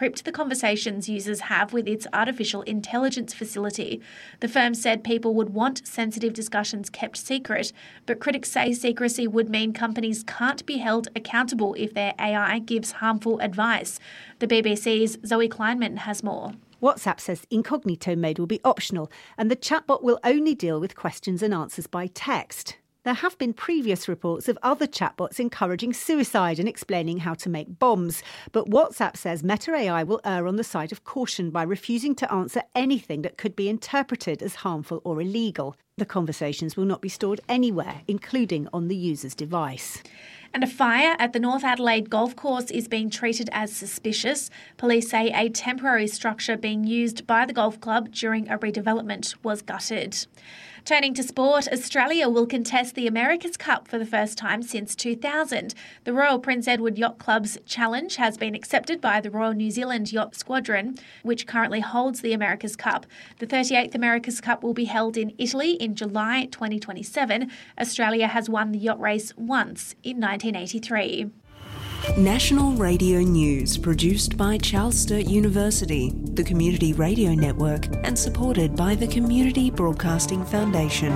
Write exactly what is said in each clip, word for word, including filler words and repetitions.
encrypt the conversations users have with its artificial intelligence facility. The firm said people would want sensitive discussions kept secret, but critics say secrecy would mean companies can't be held accountable if their A I gives harmful advice. The B B C's Zoe Kleinman has more. WhatsApp says incognito mode will be optional and the chatbot will only deal with questions and answers by text. There have been previous reports of other chatbots encouraging suicide and explaining how to make bombs. But WhatsApp says Meta A I will err on the side of caution by refusing to answer anything that could be interpreted as harmful or illegal. The conversations will not be stored anywhere, including on the user's device. And a fire at the North Adelaide golf course is being treated as suspicious. Police say a temporary structure being used by the golf club during a redevelopment was gutted. Turning to sport, Australia will contest the America's Cup for the first time since two thousand. The Royal Prince Edward Yacht Club's challenge has been accepted by the Royal New Zealand Yacht Squadron, which currently holds the America's Cup. The thirty-eighth America's Cup will be held in Italy in July twenty twenty-seven. Australia has won the yacht race once in nineteen eighty-three. National Radio News, produced by Charles Sturt University, the Community Radio Network, and supported by the Community Broadcasting Foundation.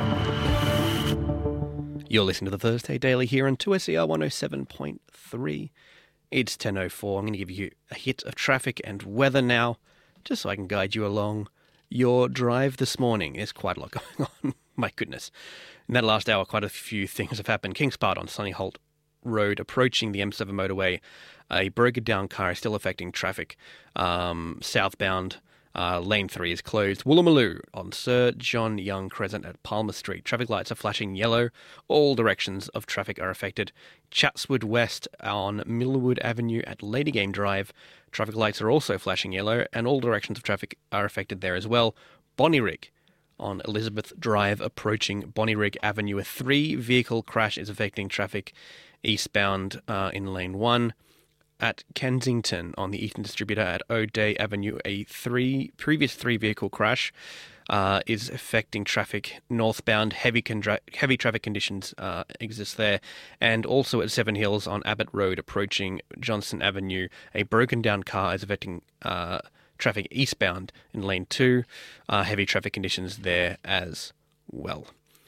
You're listening to the Thursday Daily here on two S E R one oh seven point three. It's ten oh four. I'm going to give you a hit of traffic and weather now, just so I can guide you along your drive this morning. There's quite a lot going on. My goodness. In that last hour, quite a few things have happened. Kings Part on Sunnyholt Road approaching the M seven motorway. A broken down car is still affecting traffic. Um, southbound, uh, lane three is closed. Woolloomooloo on Sir John Young Crescent at Palmer Street. Traffic lights are flashing yellow. All directions of traffic are affected. Chatswood West on Millwood Avenue at Lady Game Drive. Traffic lights are also flashing yellow, and all directions of traffic are affected there as well. Bonnyrigg on Elizabeth Drive approaching Bonnyrigg Avenue. A three-vehicle crash is affecting traffic eastbound uh, in lane one. At Kensington on the Eastern Distributor at O'Day Avenue, a three previous three-vehicle crash uh, is affecting traffic northbound. Heavy contra- heavy traffic conditions uh, exist there. And also at Seven Hills on Abbott Road approaching Johnson Avenue, a broken-down car is affecting uh, traffic eastbound in lane two. Uh, heavy traffic conditions there as well.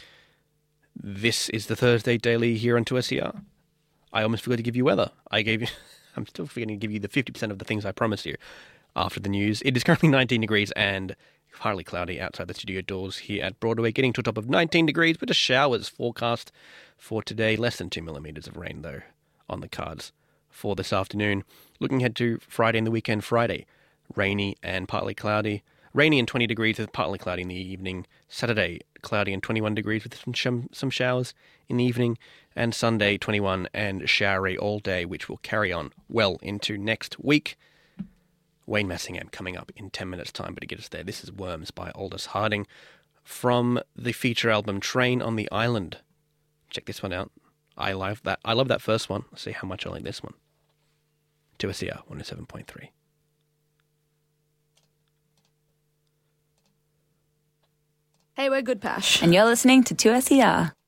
This is the Thursday Daily here on two S E R. I almost forgot to give you weather. I gave you... I'm still forgetting to give you the fifty percent of the things I promised you after the news. It is currently nineteen degrees and partly cloudy outside the studio doors here at Broadway, getting to a top of nineteen degrees, but a shower is forecast for today. Less than two millimetres of rain, though, on the cards for this afternoon. Looking ahead to Friday and the weekend. Friday, rainy and partly cloudy. Rainy and twenty degrees with partly cloudy in the evening. Saturday, cloudy and twenty-one degrees with some, sh- some showers in the evening. And Sunday, twenty-one and showery all day, which will carry on well into next week. Wayne Massingham coming up in ten minutes' time, but to get us there, this is Worms by Aldous Harding from the feature album Train on the Island. Check this one out. I love that. I love that first one. Let's see how much I like this one. two S E R one oh seven point three. Hey, we're Good Pash. And you're listening to two S E R.